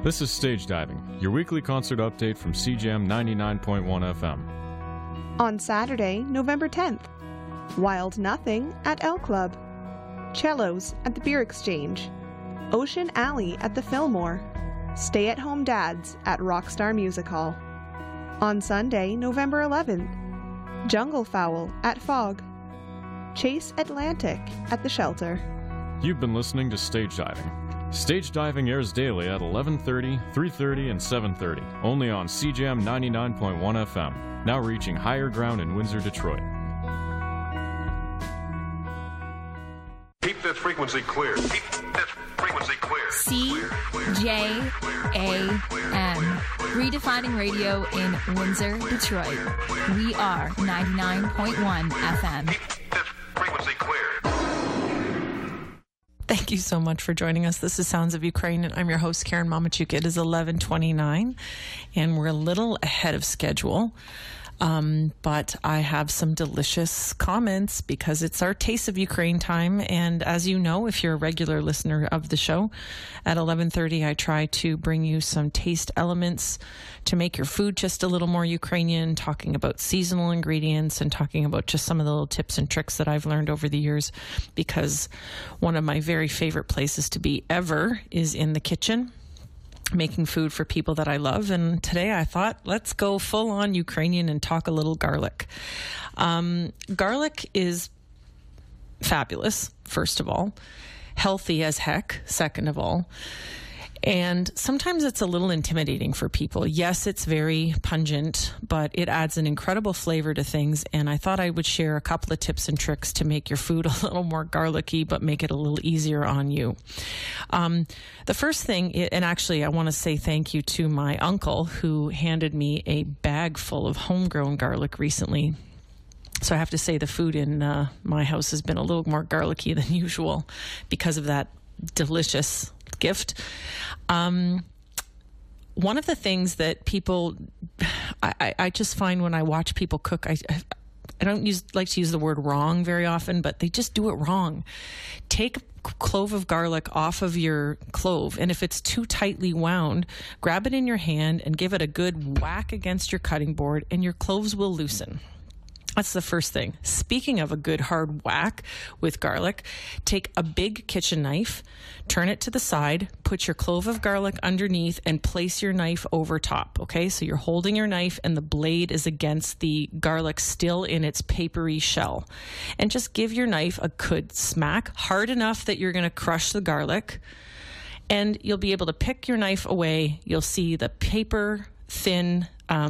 This is Stage Diving, your weekly concert update from CJAM 99.1 FM. On Saturday, November 10th, Wild Nothing at L Club, Cellos at the Beer Exchange, Ocean Alley at the Fillmore, Stay-at-Home Dads at Rockstar Music Hall. On Sunday, November 11th, Jungle Fowl at Fog, Chase Atlantic at the Shelter. You've been listening to Stage Diving. Stage Diving airs daily at 11:30, 3:30, and 7:30, only on CJAM 99.1 FM, now reaching higher ground in Windsor, Detroit. Keep this frequency clear. Keep this frequency clear. CJAM, redefining radio in Windsor, Detroit. We are 99.1 FM. Keep this frequency clear. Thank you so much for joining us. This is Sounds of Ukraine, and I'm your host, Karen Mamachuk. It is 11:29, and we're a little ahead of schedule. But I have some delicious comments because it's our Taste of Ukraine time. And as you know, if you're a regular listener of the show, at 11:30, I try to bring you some taste elements to make your food just a little more Ukrainian, talking about seasonal ingredients and talking about just some of the little tips and tricks that I've learned over the years, because one of my very favorite places to be ever is in the kitchen, making food for people that I love. And today I thought, let's go full on Ukrainian and talk a little garlic. Garlic is fabulous, first of all, healthy as heck, second of all. And sometimes it's a little intimidating for people. Yes, it's very pungent, but it adds an incredible flavor to things. And I thought I would share a couple of tips and tricks to make your food a little more garlicky, but make it a little easier on you. The first thing, and actually I want to say thank you to my uncle who handed me a bag full of homegrown garlic recently. So I have to say the food in my house has been a little more garlicky than usual because of that delicious gift. One of the things that people, I just find when I watch people cook, I don't like to use the word wrong very often, but they just do it wrong. Take a clove of garlic off of your clove, and if it's too tightly wound, grab it in your hand and give it a good whack against your cutting board, and your cloves will loosen. That's the first thing. Speaking of a good hard whack with garlic, take a big kitchen knife, turn it to the side, put your clove of garlic underneath, and place your knife over top, okay? So you're holding your knife and the blade is against the garlic still in its papery shell. And just give your knife a good smack, hard enough that you're going to crush the garlic, and you'll be able to pick your knife away. You'll see the paper thin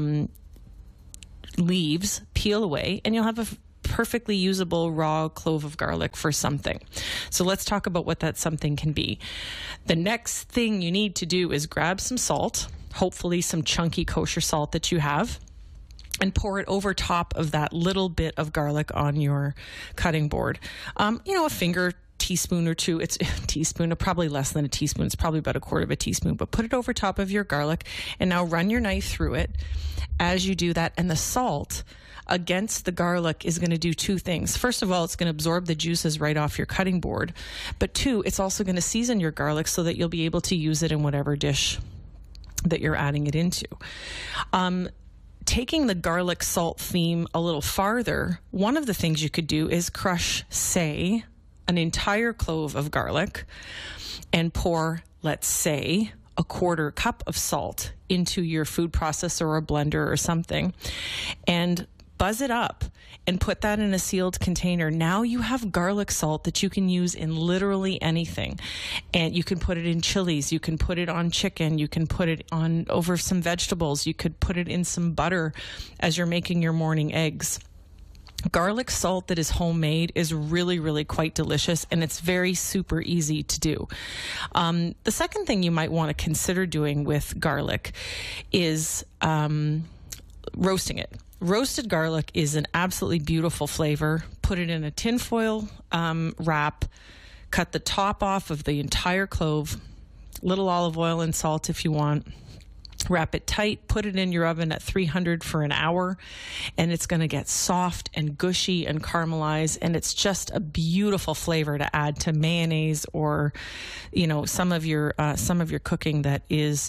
leaves peel away, and you'll have a perfectly usable raw clove of garlic for something. So let's talk about what that something can be. The next thing you need to do is grab some salt, hopefully some chunky kosher salt that you have, and pour it over top of that little bit of garlic on your cutting board. A finger teaspoon or two. It's a teaspoon, probably less than a teaspoon. It's probably about a quarter of a teaspoon, but put it over top of your garlic, and now run your knife through it as you do that. And the salt against the garlic is going to do two things. First of all, it's going to absorb the juices right off your cutting board. But two, it's also going to season your garlic so that you'll be able to use it in whatever dish that you're adding it into. Taking the garlic salt theme a little farther, one of the things you could do is crush, say, an entire clove of garlic and pour, let's say, a quarter cup of salt into your food processor or a blender or something, and buzz it up and put that in a sealed container. Now you have garlic salt that you can use in literally anything. And you can put it in chilies, you can put it on chicken, you can put it on over some vegetables, you could put it in some butter as you're making your morning eggs. Garlic salt that is homemade is really, really quite delicious, and it's very super easy to do. The second thing you might want to consider doing with garlic is roasting it. Roasted garlic is an absolutely beautiful flavor. Put it in a tinfoil wrap, cut the top off of the entire clove, little olive oil and salt if you want. Wrap it tight, put it in your oven at 300 for an hour, and it's going to get soft and gushy and caramelized, and it's just a beautiful flavor to add to mayonnaise or, you know, some of your cooking that is,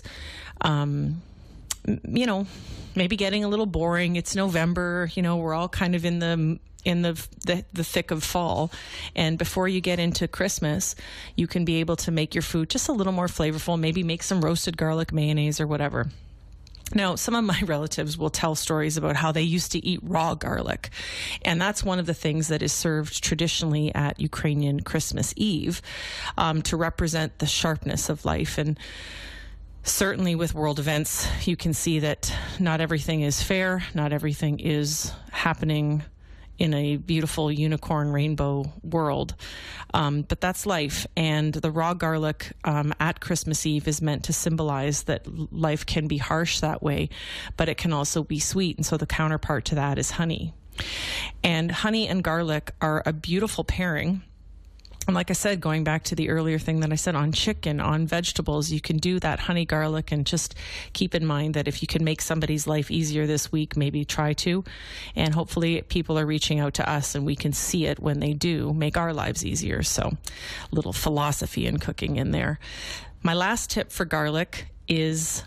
you know, maybe getting a little boring. It's November, you know, we're all kind of in the thick of fall, and before you get into Christmas, you can be able to make your food just a little more flavorful. Maybe make some roasted garlic mayonnaise or whatever. Now, some of my relatives will tell stories about how they used to eat raw garlic, and that's one of the things that is served traditionally at Ukrainian Christmas Eve to represent the sharpness of life. And certainly with world events, you can see that not everything is fair, not everything is happening in a beautiful unicorn rainbow world. But that's life. And the raw garlic at Christmas Eve is meant to symbolize that life can be harsh that way, but it can also be sweet. And so the counterpart to that is honey. And honey and garlic are a beautiful pairing. And like I said, going back to the earlier thing that I said on chicken, on vegetables, you can do that honey garlic, and just keep in mind that if you can make somebody's life easier this week, maybe try to. And hopefully people are reaching out to us and we can see it when they do make our lives easier. So a little philosophy in cooking in there. My last tip for garlic is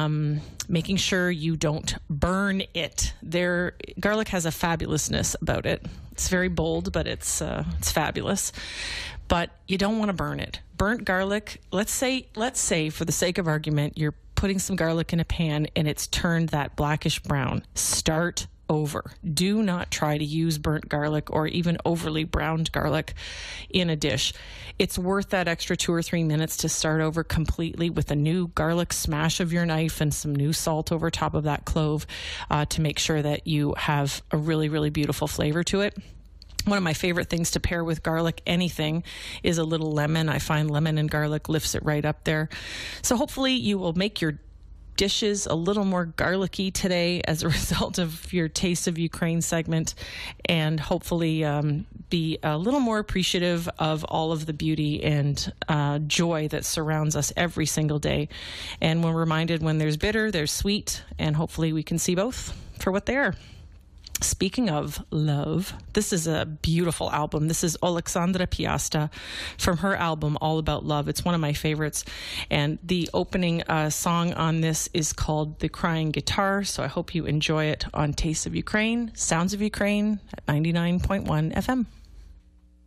making sure you don't burn it. Garlic has a fabulousness about it. It's very bold, but it's fabulous. But you don't want to burn it. Burnt garlic, let's say for the sake of argument, you're putting some garlic in a pan and it's turned that blackish brown. Start over. Do not try to use burnt garlic or even overly browned garlic in a dish. It's worth that extra 2 or 3 minutes to start over completely with a new garlic smash of your knife and some new salt over top of that clove to make sure that you have a really, really beautiful flavor to it. One of my favorite things to pair with garlic, anything, is a little lemon. I find lemon and garlic lifts it right up there. So hopefully you will make your dishes a little more garlicky today as a result of your Taste of Ukraine segment, and hopefully be a little more appreciative of all of the beauty and joy that surrounds us every single day. And we're reminded when there's bitter, there's sweet, and hopefully we can see both for what they are. Speaking of love, this is a beautiful album. This is Alexandra Piasta from her album All About Love. It's one of my favorites. And the opening song on this is called The Crying Guitar. So I hope you enjoy it on Taste of Ukraine, Sounds of Ukraine at 99.1 FM.